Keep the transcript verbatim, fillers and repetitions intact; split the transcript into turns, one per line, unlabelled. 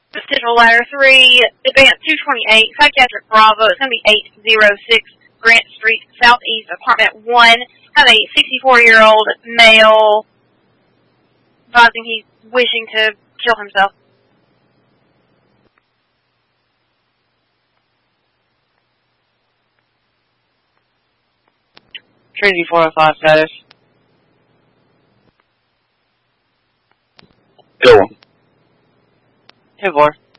Central Ladder three, Advance two twenty-eight, Psychiatric Bravo. It's going to be eight oh six Grant Street, Southeast, Apartment one. Have a sixty-four-year-old male advising he's wishing to kill himself.
Trinity four oh five status.
Kill him.
ten four.